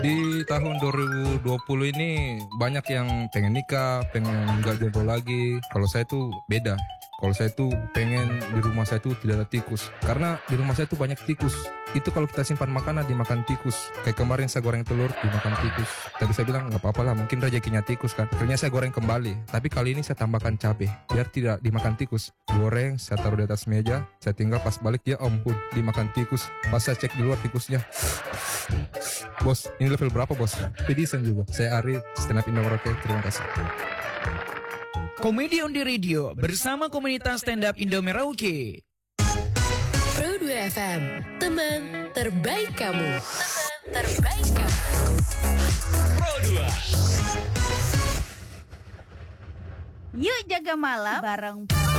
Di tahun 2020 ini banyak yang pengen nikah, pengen nggak jomblo lagi. Kalau saya tuh beda. Kalau saya tuh pengen di rumah saya tuh tidak ada tikus. Karena di rumah saya tuh banyak tikus. Itu kalau kita simpan makanan dimakan tikus. Kayak kemarin saya goreng telur dimakan tikus. Tadi saya bilang nggak apa-apa lah, mungkin rezekinya tikus kan. Akhirnya saya goreng kembali. Tapi kali ini saya tambahkan cabai biar tidak dimakan tikus. Goreng, saya taruh di atas meja. Saya tinggal pas balik, ya ampun, dimakan tikus. Pas saya cek di luar tikusnya. Bos, ini level berapa bos? Pedisan juga. Saya Ari, stand up Indo Merauke. Terima kasih. Komedi on the Radio bersama komunitas stand up Indo Merauke. Pro 2 FM, teman terbaik kamu. Teman terbaik kamu. Pro 2. Yuk jaga malam bareng